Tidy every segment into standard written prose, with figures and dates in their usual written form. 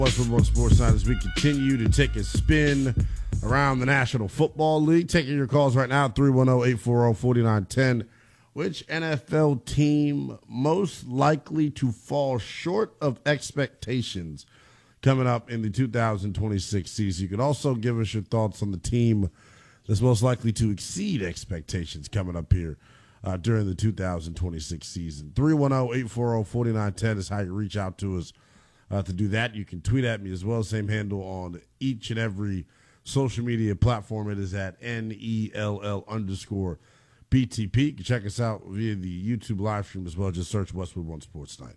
What's Football Sports Night as we continue to take a spin around the National Football League. Taking your calls right now, 310-840-4910. Which NFL team most likely to fall short of expectations coming up in the 2026 season? You can also give us your thoughts on the team that's most likely to exceed expectations coming up here during the 2026 season. 310-840-4910 is how you reach out to us. To do that, you can tweet at me as well. Same handle on each and every social media platform. It is at NELL_BTP. You can check us out via the YouTube live stream as well. Just search Westwood One Sports Night.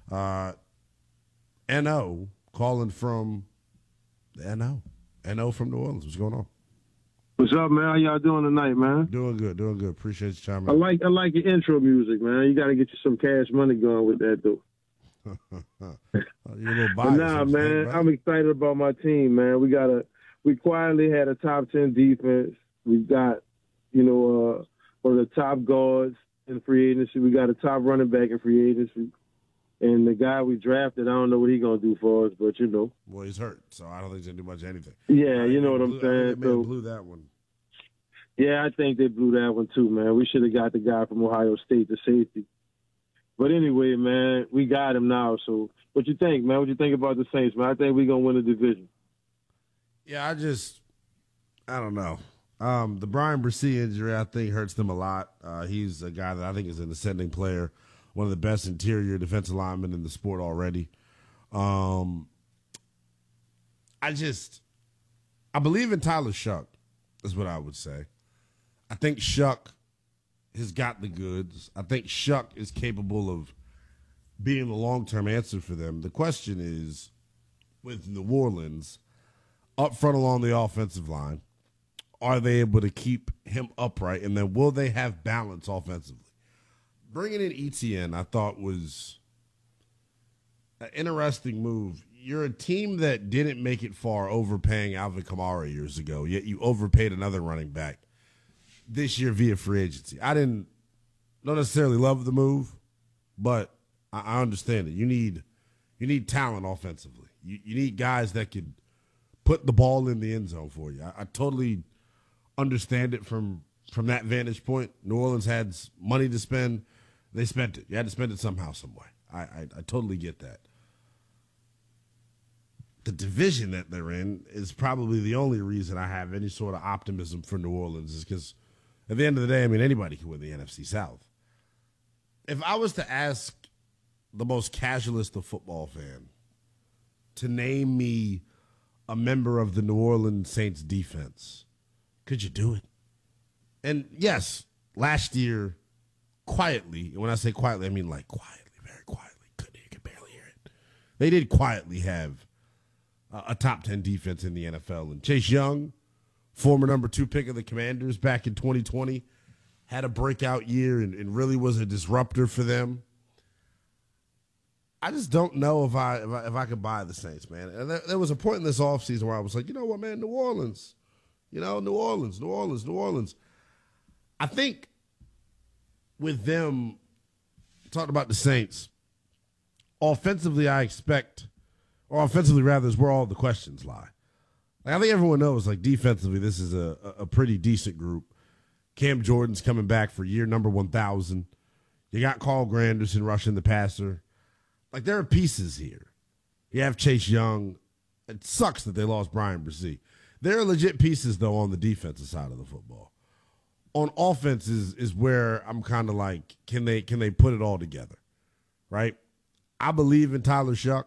NO calling from the NO from New Orleans. What's going on? What's up, man? How y'all doing tonight, man? Doing good. Appreciate you chiming in. I like your intro music, man. You got to get you some cash money going with that, though. You're a little biased. Nah, man, right? I'm excited about my team, man. We quietly had a top 10 defense. We got, one of the top guards in free agency. We got a top running back in free agency. And the guy we drafted, I don't know what he's going to do for us, but Well, he's hurt, so I don't think he's going to do much of anything. Yeah, you know what I'm saying? They blew that one. Yeah, I think they blew that one too, man. We should have got the guy from Ohio State, the safety. But anyway, man, we got him now. So what you think, man? What you think about the Saints, man? I think we're going to win the division. Yeah, I don't know. The Brian Bresee injury, I think, hurts them a lot. He's a guy that I think is an ascending player, one of the best interior defensive linemen in the sport already. I believe in Tyler Shough, is what I would say. I think Shough has got the goods. I think Shough is capable of being the long-term answer for them. The question is, with New Orleans, up front along the offensive line, are they able to keep him upright, and then will they have balance offensively? Bringing in ETN, I thought, was an interesting move. You're a team that didn't make it far overpaying Alvin Kamara years ago, yet you overpaid another running back this year via free agency. I don't necessarily love the move, but I understand it. You need talent offensively. You need guys that could put the ball in the end zone for you. I totally understand it from that vantage point. New Orleans had money to spend. They spent it. You had to spend it somehow, some way. I totally get that. The division that they're in is probably the only reason I have any sort of optimism for New Orleans, is because at the end of the day, I mean, anybody can win the NFC South. If I was to ask the most casualist of football fan to name me a member of the New Orleans Saints defense, could you do it? And yes, last year, quietly, and when I say quietly, I mean like quietly, very quietly. You could barely hear it. They did quietly have a top 10 defense in the NFL. And Chase Young, former number 2 pick of the Commanders back in 2020, had a breakout year and really was a disruptor for them. I just don't know if I could buy the Saints, man. And there was a point in this offseason where I was like, you know what, man, New Orleans. New Orleans. I think with them, talking about the Saints, offensively is where all the questions lie. Like, I think everyone knows, like, defensively, this is a pretty decent group. Cam Jordan's coming back for year number 1,000. You got Carl Granderson rushing the passer. Like, there are pieces here. You have Chase Young. It sucks that they lost Brian Bresee. There are legit pieces, though, on the defensive side of the football. On offense is where I'm kind of like, can they put it all together, right? I believe in Tyler Shough.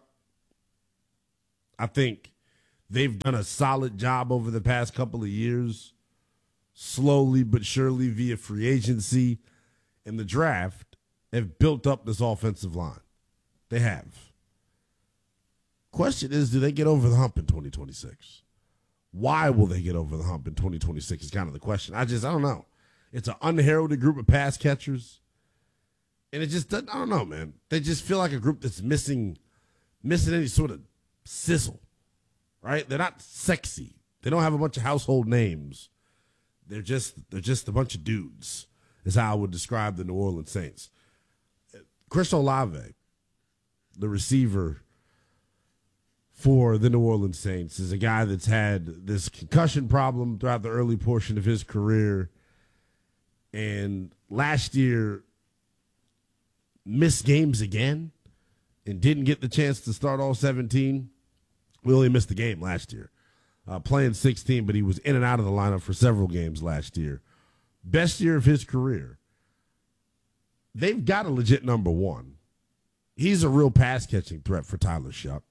I think they've done a solid job over the past couple of years, slowly but surely via free agency and the draft, have built up this offensive line. They have. Question is, do they get over the hump in 2026? Why will they get over the hump in 2026 is kind of the question. I don't know. It's an unheralded group of pass catchers. And it just doesn't, I don't know, man. They just feel like a group that's missing any sort of sizzle, right? They're not sexy. They don't have a bunch of household names. They're just a bunch of dudes, is how I would describe the New Orleans Saints. Chris Olave, the receiver for the New Orleans Saints is a guy that's had this concussion problem throughout the early portion of his career. And last year, missed games again and didn't get the chance to start all 17. We only missed the game last year, playing 16, but he was in and out of the lineup for several games last year. Best year of his career. They've got a legit number one. He's a real pass-catching threat for Tyler Shuck.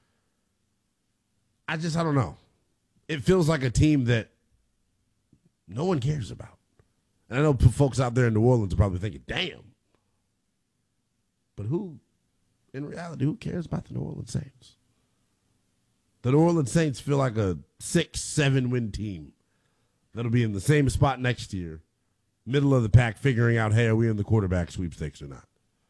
I don't know. It feels like a team that no one cares about. And I know folks out there in New Orleans are probably thinking, damn. But in reality, who cares about the New Orleans Saints? The New Orleans Saints feel like a 6-7 win team that'll be in the same spot next year, middle of the pack, figuring out, hey, are we in the quarterback sweepstakes or not?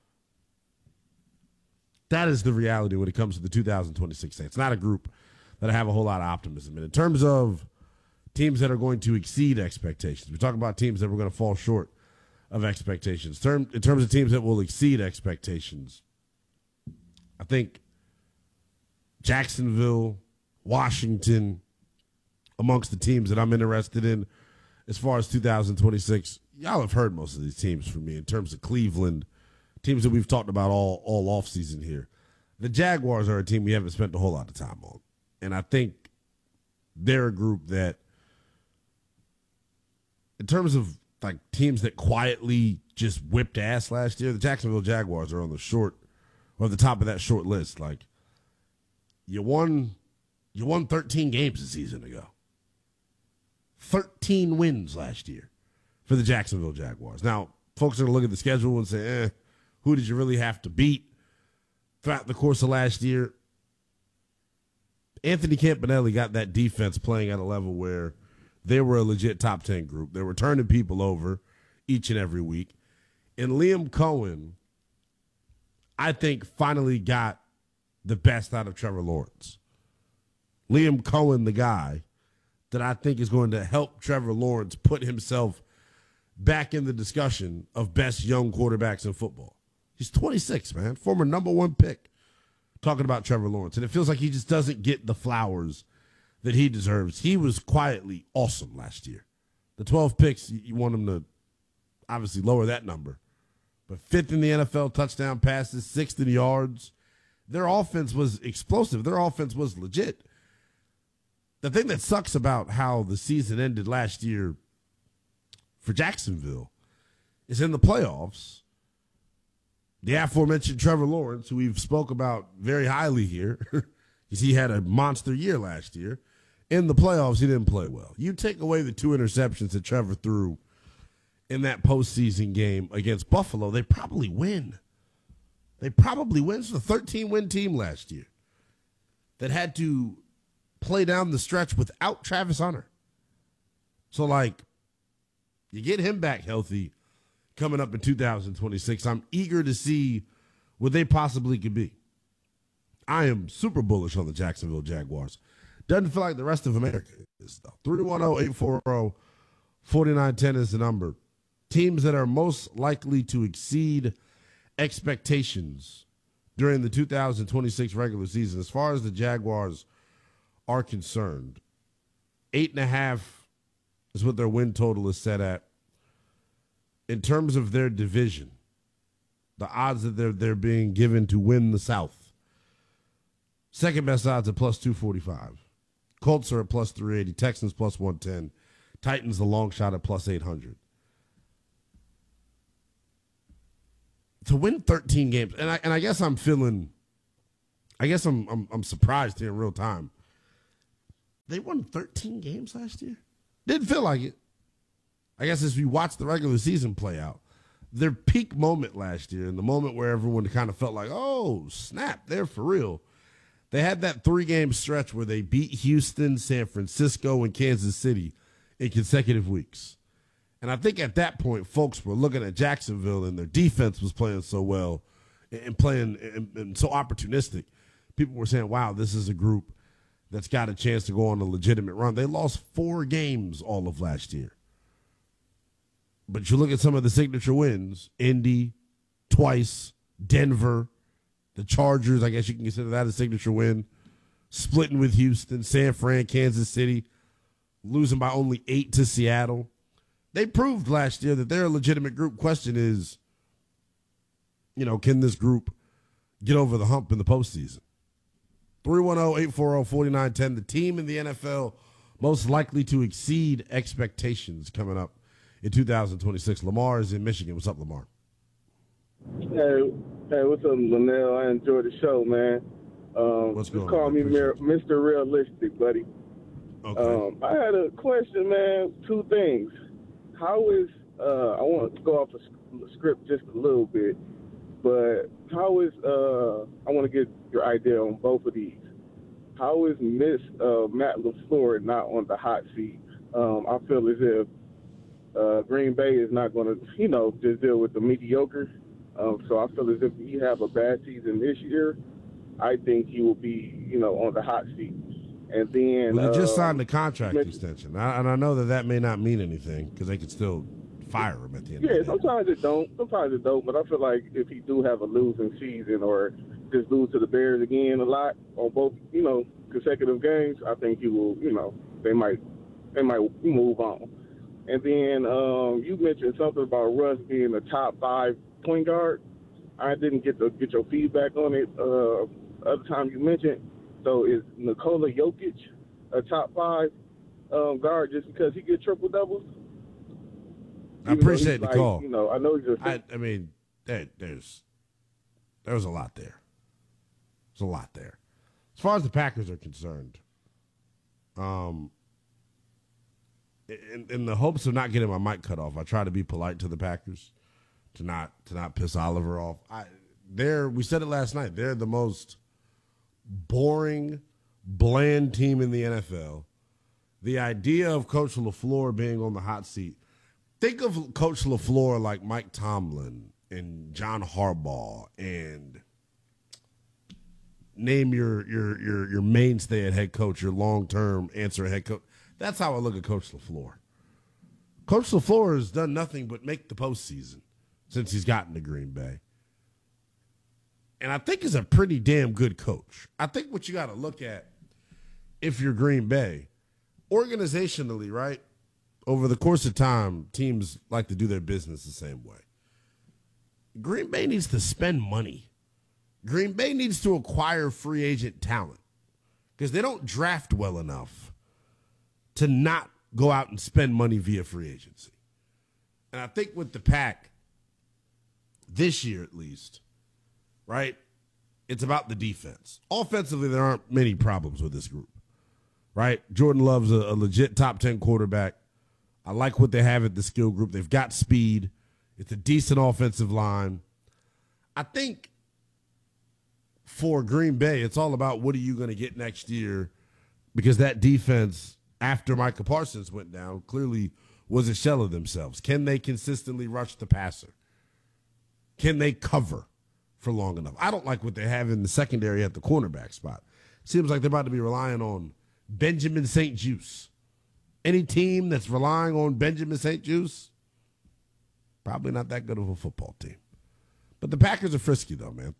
That is the reality when it comes to the 2026 Saints. Not a group that I have a whole lot of optimism in. In terms of teams that are going to exceed expectations, we're talking about teams that were going to fall short of expectations. In terms of teams that will exceed expectations, I think Jacksonville, Washington, amongst the teams that I'm interested in as far as 2026. Y'all have heard most of these teams from me in terms of Cleveland, teams that we've talked about all offseason here. The Jaguars are a team we haven't spent a whole lot of time on. And I think they're a group that, in terms of like teams that quietly just whipped ass last year, the Jacksonville Jaguars are on the top of that short list. Like, you won 13 games a season ago. 13 wins last year for the Jacksonville Jaguars. Now, folks are going to look at the schedule and say, who did you really have to beat throughout the course of last year? Anthony Campanelli got that defense playing at a level where they were a legit top 10 group. They were turning people over each and every week. And Liam Cohen, I think, finally got the best out of Trevor Lawrence. Liam Cohen, the guy that I think is going to help Trevor Lawrence put himself back in the discussion of best young quarterbacks in football. He's 26, man, former number one pick, talking about Trevor Lawrence. And it feels like he just doesn't get the flowers that he deserves. He was quietly awesome last year. The 12 picks, you want him to obviously lower that number. But 5th in the NFL touchdown passes, 6th in yards. Their offense was explosive. Their offense was legit. The thing that sucks about how the season ended last year for Jacksonville is in the playoffs, the aforementioned Trevor Lawrence, who we've spoke about very highly here, because he had a monster year last year, in the playoffs, he didn't play well. You take away the 2 interceptions that Trevor threw in that postseason game against Buffalo, they probably win. They probably win. It's a 13-win team last year that had to play down the stretch without Travis Hunter. So, like, you get him back healthy coming up in 2026. I'm eager to see what they possibly could be. I am super bullish on the Jacksonville Jaguars. Doesn't feel like the rest of America is, though. 310-840-4910 is the number. Teams that are most likely to exceed expectations during the 2026 regular season, as far as the Jaguars are concerned, 8.5 is what their win total is set at. In terms of their division, the odds that they're being given to win the South, second best odds at plus 245. Colts are at plus 380. Texans plus 110. Titans the long shot at plus 800. To win 13 games, and I guess I'm surprised here in real time. They won 13 games last year? Didn't feel like it. I guess as we watch the regular season play out, their peak moment last year, and the moment where everyone kind of felt like, oh, snap, they're for real. They had that 3-game stretch where they beat Houston, San Francisco, and Kansas City in consecutive weeks. And I think at that point, folks were looking at Jacksonville, and their defense was playing so well and playing and so opportunistic. People were saying, wow, this is a group that's got a chance to go on a legitimate run. They lost 4 games all of last year. But you look at some of the signature wins, Indy, twice, Denver, the Chargers, I guess you can consider that a signature win splitting with Houston, San Fran, Kansas City, losing by only 8 to Seattle. They proved last year that they're a legitimate group. Question is, can this group get over the hump in the postseason? 310-840-4910, the team in the NFL most likely to exceed expectations coming up in 2026. Lamar is in Michigan. What's up, Lamar? Hey, what's up, Linnell? I enjoy the show, man. What's just going call on? me Mr. Realistic, buddy. Okay. I had a question, man. Two things. How is I want to go off the script just a little bit, but how is I want to get your idea on both of these. How is Matt LaFleur not on the hot seat? I feel as if Green Bay is not going to, just deal with the mediocre. So I feel as if he have a bad season this year, I think he will be, on the hot seat. And then they just signed the contract extension, and I know that may not mean anything because they could still fire him at the end. Yeah, of the day. sometimes it don't. But I feel like if he do have a losing season or just lose to the Bears again a lot on both, consecutive games, I think he will. They might move on. And then you mentioned something about Russ being a top 5 point guard. I didn't get your feedback on it. Other time you mentioned. So is Nikola Jokic a top 5 guard just because he gets triple doubles? I appreciate the call. I know he's just. I mean, there's a lot there. There's a lot there. As far as the Packers are concerned, in the hopes of not getting my mic cut off, I try to be polite to the Packers, to not piss Oliver off. We said it last night. They're the most boring, bland team in the NFL. The idea of Coach LaFleur being on the hot seat. Think of Coach LaFleur like Mike Tomlin and John Harbaugh, and name your mainstay at head coach, your long-term answer at head coach. That's how I look at Coach LaFleur. Coach LaFleur has done nothing but make the postseason since he's gotten to Green Bay. And I think he's a pretty damn good coach. I think what you got to look at, if you're Green Bay, organizationally, right, over the course of time, teams like to do their business the same way. Green Bay needs to spend money. Green Bay needs to acquire free agent talent because they don't draft well enough to not go out and spend money via free agency. And I think with the Pack, this year at least, right, it's about the defense. Offensively, there aren't many problems with this group, right? Jordan Love's a legit top 10 quarterback. I like what they have at the skill group. They've got speed. It's a decent offensive line. I think for Green Bay, it's all about what are you going to get next year, because that defense, after Micah Parsons went down, clearly was a shell of themselves. Can they consistently rush the passer? Can they cover for long enough? I don't like what they have in the secondary at the cornerback spot. Seems like they're about to be relying on Benjamin St-Juste. Any team that's relying on Benjamin St-Juste, probably not that good of a football team. But the Packers are frisky, though, man.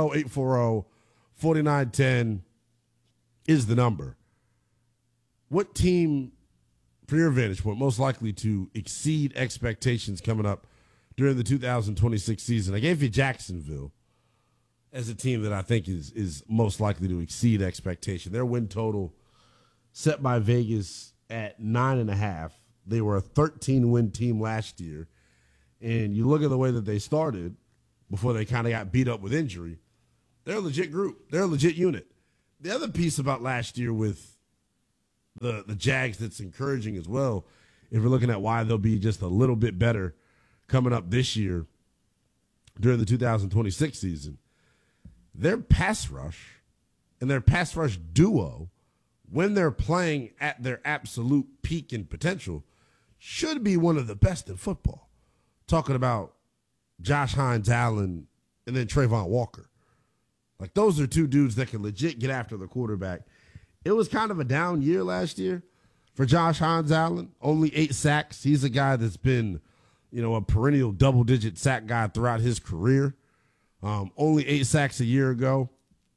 310-840-4910 is the number. What team, from your vantage point, most likely to exceed expectations coming up during the 2026 season? I gave you Jacksonville as a team that I think is most likely to exceed expectation. Their win total set by Vegas at 9.5. They were a 13-win team last year. And you look at the way that they started before they kind of got beat up with injury, they're a legit group. They're a legit unit. The other piece about last year with the Jags that's encouraging as well, if we're looking at why they'll be just a little bit better coming up this year during the 2026 season, their pass rush and their pass rush duo, when they're playing at their absolute peak and potential, should be one of the best in football. Talking about Josh Hines-Allen and then Trayvon Walker. Like, those are two dudes that can legit get after the quarterback. It was kind of a down year last year for Josh Hines-Allen. Only 8 sacks. He's a guy that's been, a perennial double-digit sack guy throughout his career. Only 8 sacks a year ago.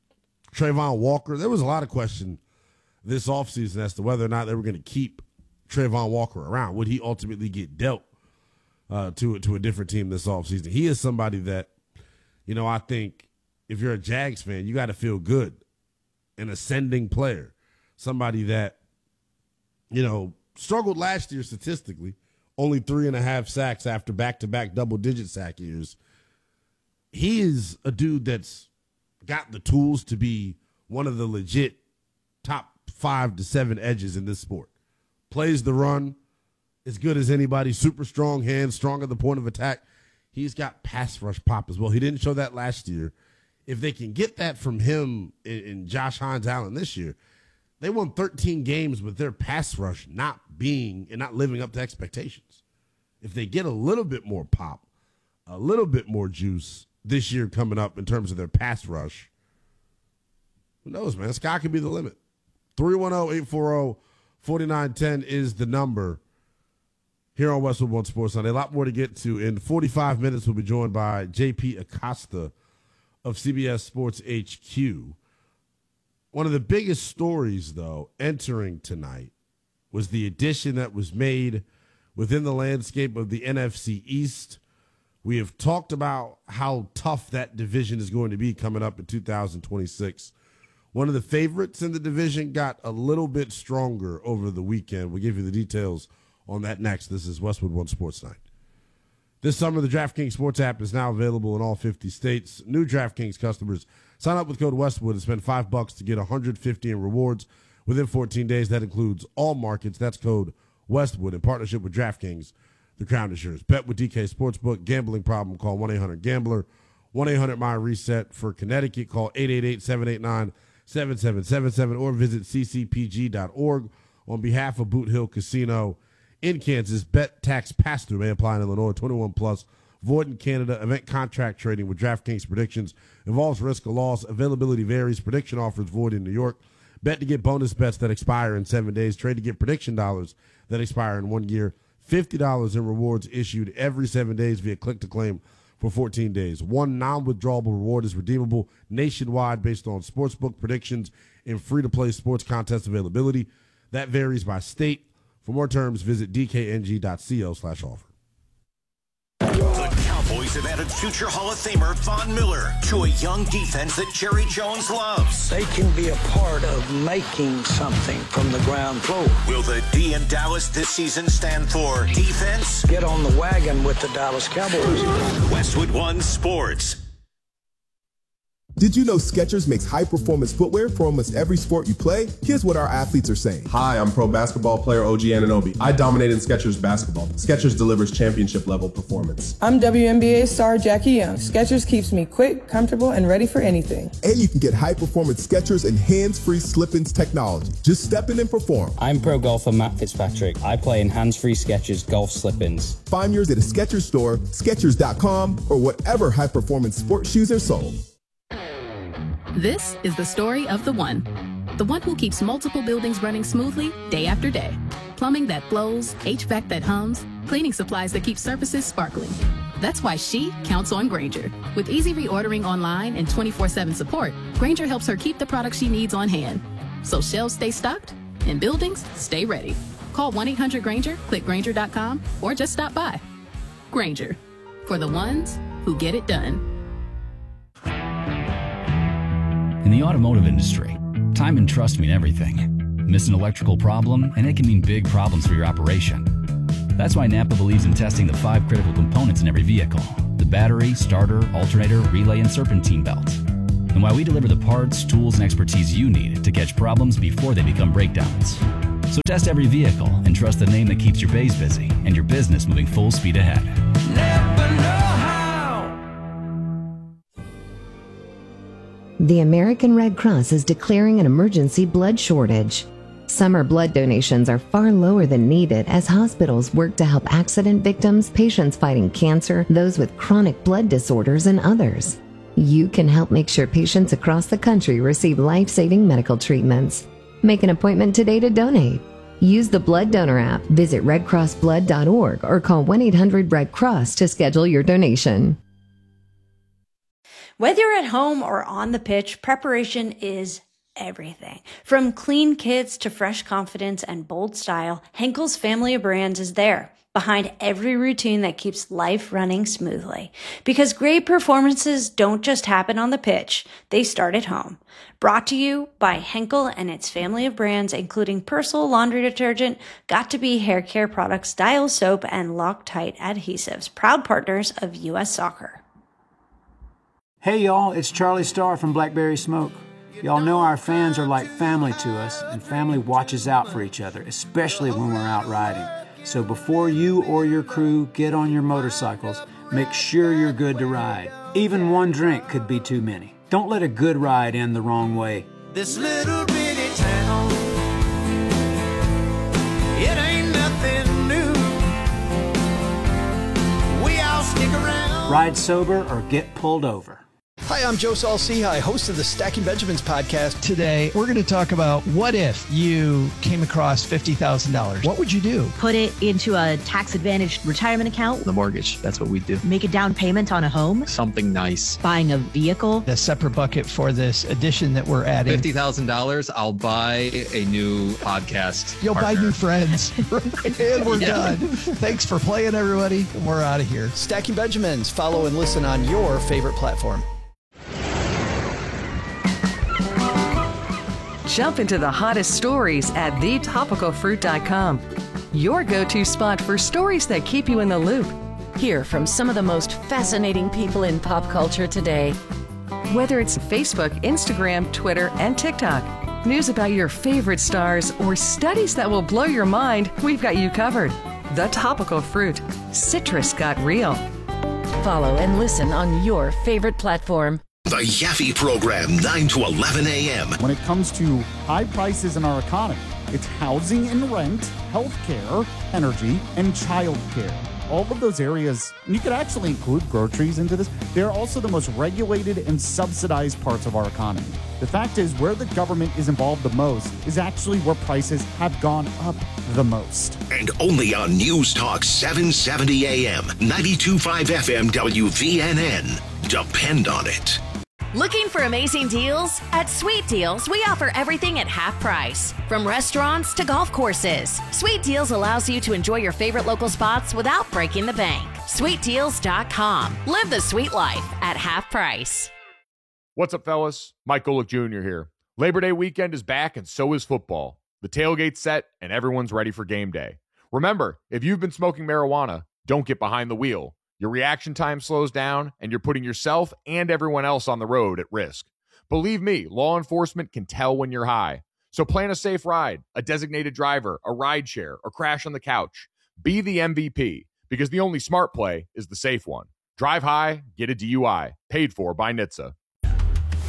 Trayvon Walker. There was a lot of question this offseason as to whether or not they were going to keep Trayvon Walker around. Would he ultimately get dealt to a different team this offseason? He is somebody that, I think if you're a Jags fan, you got to feel good. An ascending player. Somebody that, struggled last year statistically, only 3.5 sacks after back-to-back double-digit sack years. He is a dude that's got the tools to be one of the legit top 5 to 7 edges in this sport. Plays the run as good as anybody, super strong hands, strong at the point of attack. He's got pass rush pop as well. He didn't show that last year. If they can get that from him in Josh Hines Allen this year, they won 13 games with their pass rush not living up to expectations. If they get a little bit more pop, a little bit more juice this year coming up in terms of their pass rush, who knows, man? Sky could be the limit. 310-840-4910 is the number here on Westwood One Sports Sunday. A lot more to get to. In 45 minutes, we'll be joined by JP Acosta of CBS Sports HQ. One of the biggest stories, though, entering tonight was the addition that was made within the landscape of the NFC East. We have talked about how tough that division is going to be coming up in 2026. One of the favorites in the division got a little bit stronger over the weekend. We'll give you the details on that next. This is Westwood One Sports Night. This summer, the DraftKings Sports app is now available in all 50 states. New DraftKings customers sign up with code Westwood and spend $5 to get $150 in rewards within 14 days. That includes all markets. That's code Westwood in partnership with DraftKings, the Crown Insurance. Bet with DK Sportsbook. Gambling problem, call 1-800-GAMBLER. 1-800-MY-RESET. For Connecticut, call 888-789-7777 or visit ccpg.org. On behalf of Boot Hill Casino in Kansas, bet tax pass-through may apply in Illinois. 21 plus, void in Canada. Event contract trading with DraftKings predictions involves risk of loss. Availability varies. Prediction offers void in New York. Bet to get bonus bets that expire in 7 days. Trade to get prediction dollars that expire in 1 year. $50 in rewards issued every 7 days via click-to-claim for 14 days. One non-withdrawable reward is redeemable nationwide based on sportsbook predictions and free-to-play sports contest availability. That varies by state. For more terms, visit dkng.co/offer. The Cowboys have added future Hall of Famer Von Miller to a young defense that Jerry Jones loves. They can be a part of making something from the ground floor. Will the D in Dallas this season stand for defense? Get on the wagon with the Dallas Cowboys. Westwood One Sports. Did you know Skechers makes high-performance footwear for almost every sport you play? Here's what our athletes are saying. Hi, I'm pro basketball player OG Anunoby. I dominate in Skechers basketball. Skechers delivers championship-level performance. I'm WNBA star Jackie Young. Skechers keeps me quick, comfortable, and ready for anything. And you can get high-performance Skechers and hands-free slip-ins technology. Just step in and perform. I'm pro golfer Matt Fitzpatrick. I play in hands-free Skechers golf slip-ins. Find yours at a Skechers store, Skechers.com, or whatever high-performance sports shoes are sold. This is the story of the one who keeps multiple buildings running smoothly day after day. Plumbing that flows, HVAC that hums, cleaning supplies that keep surfaces sparkling. That's why she counts on Grainger. With easy reordering online and 24/7 support, Grainger helps her keep the products she needs on hand. So shelves stay stocked and buildings stay ready. Call 1-800-GRAINGER, click Grainger.com, or just stop by. Grainger, for the ones who get it done. In the automotive industry, time and trust mean everything. Miss an electrical problem, and it can mean big problems for your operation. That's why Napa believes in testing the 5 critical components in every vehicle: the battery, starter, alternator, relay, and serpentine belt. And why we deliver the parts, tools, and expertise you need to catch problems before they become breakdowns. So test every vehicle and trust the name that keeps your bays busy and your business moving full speed ahead. Napa know-how. The American Red Cross is declaring an emergency blood shortage. Summer blood donations are far lower than needed as hospitals work to help accident victims, patients fighting cancer, those with chronic blood disorders, and others. You can help make sure patients across the country receive life-saving medical treatments. Make an appointment today to donate. Use the Blood Donor app, visit redcrossblood.org, or call 1-800-RED-CROSS to schedule your donation. Whether you're at home or on the pitch, preparation is everything. From clean kits to fresh confidence and bold style, Henkel's family of brands is there, behind every routine that keeps life running smoothly. Because great performances don't just happen on the pitch, they start at home. Brought to you by Henkel and its family of brands, including Persil laundry detergent, Got2b hair care products, Dial soap, and Loctite adhesives, proud partners of U.S. Soccer. Hey y'all, it's Charlie Starr from Blackberry Smoke. Y'all know our fans are like family to us, and family watches out for each other, especially when we're out riding. So before you or your crew get on your motorcycles, make sure you're good to ride. Even one drink could be too many. Don't let a good ride end the wrong way. This little bitty town, it ain't nothing new. We all stick around. Ride sober or get pulled over. Hi, I'm Joe Saul-Sehy, host of the Stacking Benjamins podcast. Today, we're going to talk about what if you came across $50,000? What would you do? Put it into a tax-advantaged retirement account. The mortgage, that's what we do. Make a down payment on a home. Something nice. Buying a vehicle. A separate bucket for this addition that we're adding. $50,000, I'll buy a new podcast. You'll partner. buy new friends. And we're done. Thanks for playing, everybody. And we're out of here. Stacking Benjamins. Follow and listen on your favorite platform. Jump into the hottest stories at thetopicalfruit.com. Your go-to spot for stories that keep you in the loop. Hear from some of the most fascinating people in pop culture today. Whether it's Facebook, Instagram, Twitter, and TikTok, news about your favorite stars, or studies that will blow your mind, we've got you covered. The Topical Fruit. Citrus got real. Follow and listen on your favorite platform. The Yaffe Program, 9 to 11 a.m. When it comes to high prices in our economy, it's housing and rent, healthcare, energy, and childcare. All of those areas, and you could actually include groceries into this, they're also the most regulated and subsidized parts of our economy. The fact is, where the government is involved the most is actually where prices have gone up the most. And only on News Talk 770 a.m., 92.5 FM WVNN. Depend on it. Looking for amazing deals? At Sweet Deals, we offer everything at half price. From restaurants to golf courses, Sweet Deals allows you to enjoy your favorite local spots without breaking the bank. SweetDeals.com. Live the sweet life at half price. What's up, fellas? Mike Golick Jr. here. Labor Day weekend is back, and so is football. The tailgate's set, and everyone's ready for game day. Remember, if you've been smoking marijuana, don't get behind the wheel. Your reaction time slows down, and you're putting yourself and everyone else on the road at risk. Believe me, law enforcement can tell when you're high. So plan a safe ride, a designated driver, a ride share, or crash on the couch. Be the MVP, because the only smart play is the safe one. Drive high, get a DUI. Paid for by NHTSA.